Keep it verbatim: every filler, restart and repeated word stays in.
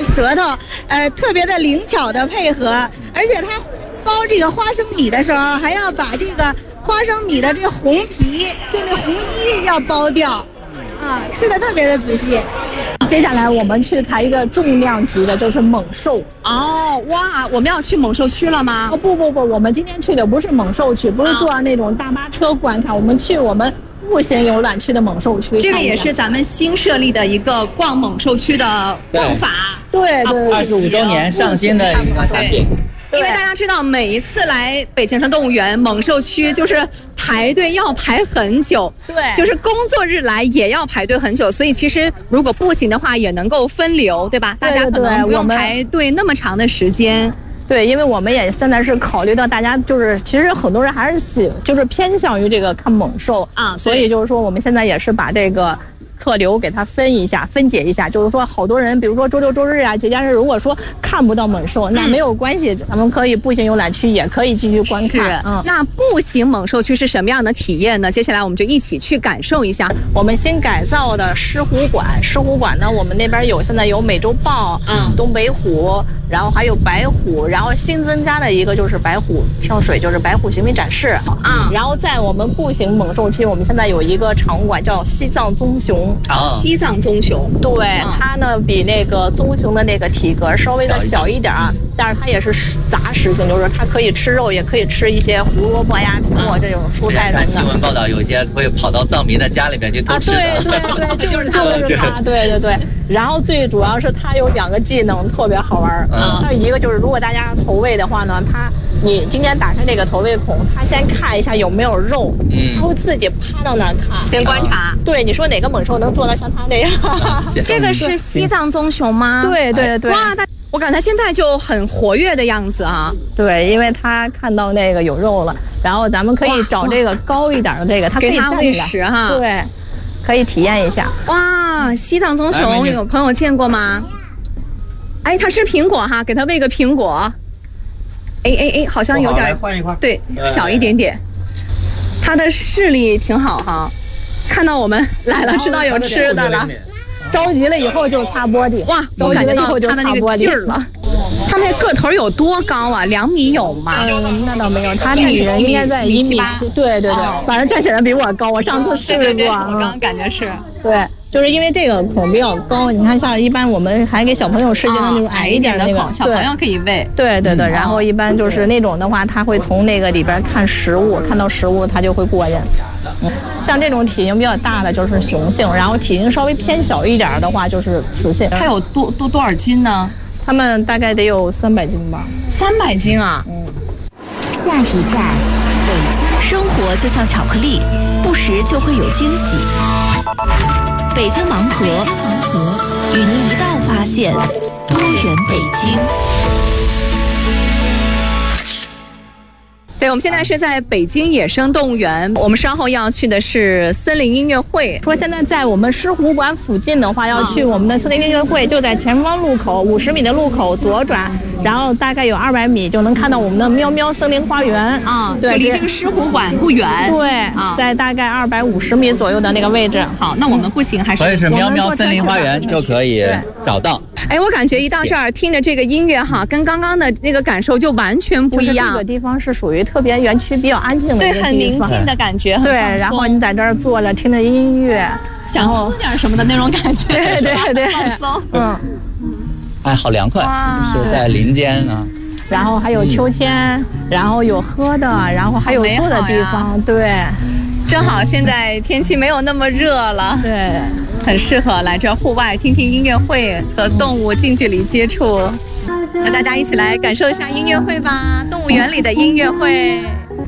舌头，呃，特别的灵巧的配合，而且它包这个花生米的时候，还要把这个花生米的这个红皮，就那红衣要剥掉，啊，吃的特别的仔细。 接下来我们去看一个重量级的，就是猛兽。 哦，哇，我们要去猛兽区了吗？ 哦，不不不，我们今天去的不是猛兽区，不是坐那种大巴车观看，我们去我们步行游览区的猛兽区。 这个也是咱们新设立的一个逛猛兽区的逛法。 对对， 二十五周年上新的一个产品。 因为大家知道，每一次来北京城动物园猛兽区，就是排队要排很久， 对， 就是工作日来也要排队很久，所以其实如果步行的话，也能够分流，对吧？大家可能不用排队那么长的时间。 对，因为我们也现在是考虑到大家就是，其实很多人还是喜，就是偏向于这个看猛兽啊， 所以就是说我们现在也是把这个客流给它分一下、分解一下，就是说好多人，比如说周六周日啊、节假日，如果说看不到猛兽，那没有关系，咱们可以步行游览区也可以继续观看。 是，嗯，那步行猛兽区是什么样的体验呢？接下来我们就一起去感受一下。 我们新改造的狮虎馆，狮虎馆呢，我们那边有现在有美洲豹、嗯，东北虎，然后还有白虎，然后新增加的一个就是白虎跳水，就是白虎行为展示。 嗯， 然后在我们步行猛兽区，我们现在有一个场馆叫西藏棕熊。 哦，西藏棕熊， 对，嗯、它呢比那个棕熊的那个体格稍微的小一点啊，但是它也是杂食性，就是它可以吃肉，也可以吃一些胡萝卜呀、苹果这种蔬菜什么的。 新闻报道有些会跑到藏民的家里面去偷吃的。 啊，对对对，就是就是它，对对对。然后最主要是它有两个技能特别好玩，嗯，它有一个就是如果大家投喂的话呢，它。你今天打开这个投喂孔，它先看一下有没有肉，嗯，它会自己趴到那儿看， 先观察。 对，你说哪个猛兽能做到像它那样？ 这个是西藏棕熊吗？ 对对对。 哇，它我感觉它现在就很活跃的样子啊。 对，因为它看到那个有肉了，然后咱们可以找这个高一点的这个，它可以站起来， 给它喂食哈。 对，可以体验一下。 哇，西藏棕熊有朋友见过吗？哎，它吃苹果哈，给它喂个苹果。哎哎哎，好像有点换一块， 对，小一点点。它的视力挺好哈，看到我们来了，知道有吃的了， 着急了以后就擦玻璃。 哇，我感觉到它的那个劲儿了。它那个头有多高啊？两米有吗？ 嗯，那倒没有，它比人应该在一米七。对对对，反正站起来比我高，我上次试过， 我刚刚感觉是。 对。就是因为这个孔比较高，你看像一般我们还给小朋友试镜的那种矮一点的那个， 小朋友可以喂。 对对对，然后一般就是那种的话，他会从那个里边看食物，看到食物他就会过瘾。嗯，像这种体型比较大的就是雄性，然后体型稍微偏小一点的话就是雌性。 它有多多多少斤呢？ 它们大概得有三百斤吧。 三百斤啊！ 嗯。 下一站，北京。生活就像巧克力，不时就会有惊喜。北京盲盒，与您一道发现多元北京。 对，我们现在是在北京野生动物园，我们稍后要去的是森林音乐会。 说现在在我们狮虎馆附近的话，要去我们的森林音乐会，就在前方路口五十米的路口左转，然后大概有二百米就能看到我们的喵喵森林花园啊，对，离这个狮虎馆不远。 对啊，在大概二百五十米左右的那个位置。 好，那我们步行还是？ 所以是喵喵森林花园就可以找到。 哎，我感觉一到这儿听着这个音乐哈，跟刚刚的那个感受就完全不一样。 这个地方是属于特别园区比较安静的一个地方， 对，很宁静的感觉。 对，然后你在这儿坐着听着音乐， 想喝点什么的那种感觉。 对对对， 放松。 嗯， 哎，好凉快，是在林间啊。 然后还有秋千，然后有喝的，然后还有坐的地方，对。 正好现在天气没有那么热了， 对， 很适合来这户外听听音乐会，和动物近距离接触。那大家一起来感受一下音乐会吧，动物园里的音乐会。